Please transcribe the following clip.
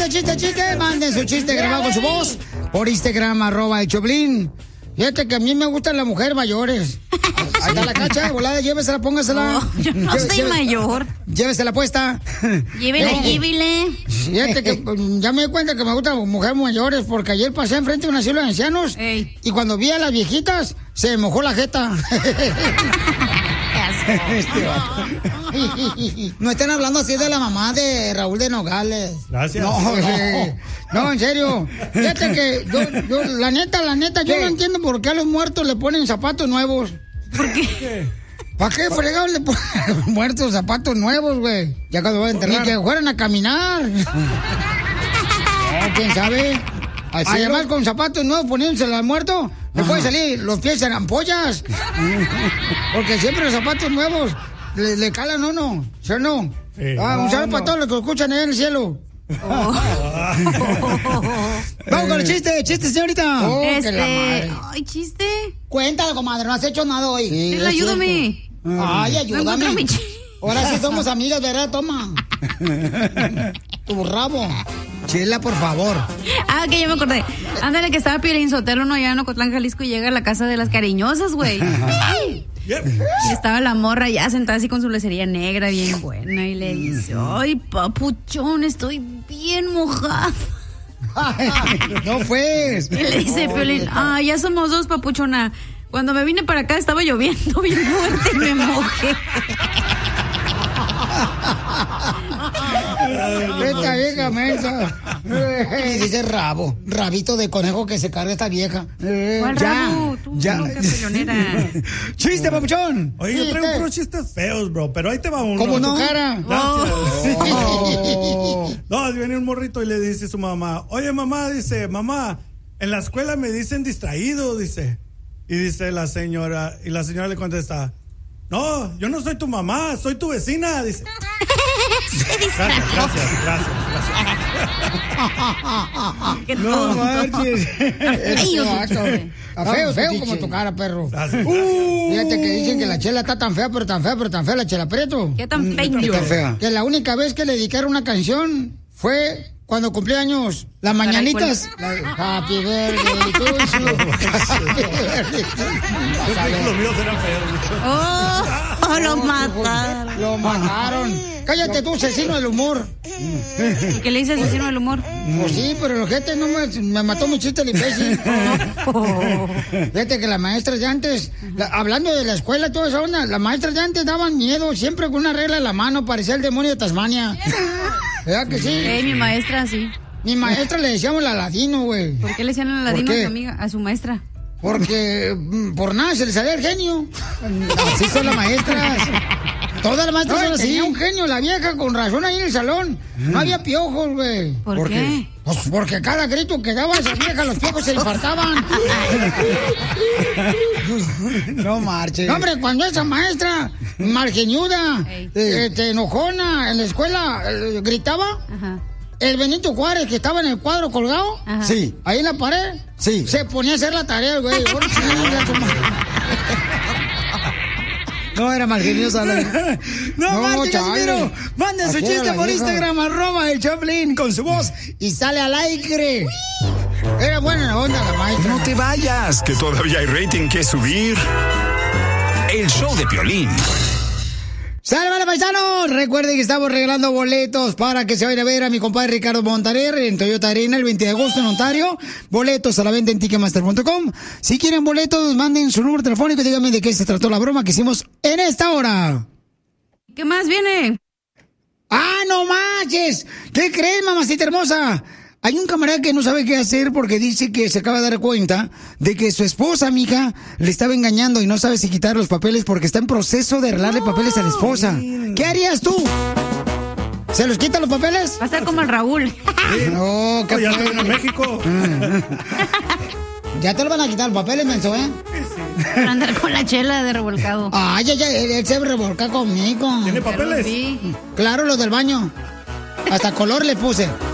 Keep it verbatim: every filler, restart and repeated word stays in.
chiste, chiste, chiste. Manden su chiste grabado con su voz por Instagram, arroba el Choplin. Fíjate que a mí me gustan las mujeres mayores. Ahí está la Cacha, volada, llévesela, póngasela. Oh, yo no Lleve, soy lleve, mayor. Llévesela puesta. Llévele, llévele. Fíjate que pues, ya me di cuenta que me gustan las mujeres mayores porque ayer pasé enfrente de un asilo de ancianos. Ey. Y cuando vi a las viejitas, se me mojó la jeta. Este no estén hablando así de la mamá de Raúl de Nogales. Gracias. No, eh, no, en serio. Fíjate que yo, yo, la neta, la neta, yo ¿Qué? no entiendo por qué a los muertos le ponen zapatos nuevos. ¿Por qué? ¿Para qué fregados le ponen a los muertos zapatos nuevos, güey? Ya cuando van a enterrar. Ni que fueran a caminar. No, quién sabe. Así además no. Con zapatos nuevos poniéndose al muerto, le pueden salir los pies en ampollas. Porque siempre los zapatos nuevos le, le calan a uno, ¿sí o no? Sí. Ah, un saludo no, para no. todos los que escuchan allá en el cielo. Oh. Vamos con el chiste, chiste, señorita. Oh, este... que la madre. Ay, chiste. Cuéntalo, comadre, no has hecho nada hoy. Sí, sí, ayúdame. Ay, ayúdame. No ahora sí somos amigas, ¿verdad? Toma. Tu rabo. Chela, por favor. Ah, ok, ya me acordé. Ándale, que estaba Piolín Sotelo, no, allá en Ocotlán, Jalisco, y llega a la casa de las cariñosas, güey. Yep. Y estaba la morra ya sentada así con su lecería negra, bien buena, y le dice, ay, papuchón, estoy bien mojada. No pues. Y le dice Piolín, ah, ya somos dos, papuchona. Cuando me vine para acá estaba lloviendo bien fuerte y me mojé. Esta vieja mensa. Dice rabo, rabito de conejo que se carga esta vieja. ¿Cuál ya, rabo? Tú, ya. Nunca pelonera. Chiste, papuchón. Oye, yo traigo puros chistes feos, bro, pero ahí te va uno. Como tu cara. Gracias. Oh. No, viene un morrito y le dice a su mamá, oye, mamá, dice, mamá, en la escuela me dicen distraído, dice. Y dice la señora, y la señora le contesta, no, yo no soy tu mamá, soy tu vecina, dice. Gracias, gracias, gracias, gracias. No marches. Está feo, feo como tu cara, perro. Gracias, gracias. Uh, Fíjate que dicen que la Chela está tan fea, pero tan fea, pero tan fea, la Chela Prieto. ¿Qué tan fea? Tan fea. Que la única vez que le dedicaron una canción fue cuando cumplí años. Las mañanitas. La, happy birthday to you. Los míos eran feos. Oh, oh, lo mataron. Lo mataron. Cállate tú, asesino del humor. ¿Qué le dice asesino del humor? Pues sí, pero el gente no me, me mató mi chiste el imbécil. Oh. Fíjate que las maestras de antes, la, hablando de la escuela, toda esa onda, las maestras de antes daban miedo, siempre con una regla en la mano, parecía el demonio de Tasmania. ¿Verdad que sí? Eh, mi maestra, sí. Mi maestra le decíamos el Aladino, güey. ¿Por qué le decían el Aladino a su amiga, a su maestra? Porque por nada se le salía el genio. Así son las maestras. Todas las maestras son así. Tenía un genio, la vieja, con razón ahí en el salón. No había piojos, güey. ¿Por, ¿Por qué? qué? Pues porque cada grito que daba esa vieja, los piojos se infartaban. No marches. No, hombre, cuando esa maestra, malgeñuda, eh, te enojona en la escuela, eh, gritaba. Ajá. El Benito Juárez, que estaba en el cuadro colgado. Ajá. Sí. Ahí en la pared. Sí. Se ponía a hacer la tarea, güey. No, era malgeniosa. La... No, no marche, Casimiro. Manden su chiste por Instagram, arroba el Choplin, con su voz. Y sale al aire. Era buena la onda la maestra. No te vayas, que todavía hay rating que subir. El show de Piolín. ¡Sálvale, paisanos! Recuerden que estamos regalando boletos para que se vayan a ver a mi compadre Ricardo Montaner en Toyota Arena el veinte de agosto en Ontario. Boletos a la venta en ticketmaster punto com. Si quieren boletos, manden su número telefónico y díganme de qué se trató la broma que hicimos en esta hora. ¿Qué más viene? ¡Ah, no manches! ¿Qué crees, mamacita hermosa? Hay un camarada que no sabe qué hacer porque dice que se acaba de dar cuenta de que su esposa, mija, le estaba engañando y no sabe si quitar los papeles porque está en proceso de arreglarle no, papeles a la esposa. Man. ¿Qué harías tú? ¿Se los quitan los papeles? Va a ser como el Raúl. No, ¿qué? Ya estoy en México. Ya te lo van a quitar los papeles, menso, ¿eh? Sí. Para andar con la Chela de revolcado. Ah, ya, ya, él, él se revolca conmigo. ¿Tiene papeles? Sí. Claro, los del baño. Hasta color le puse.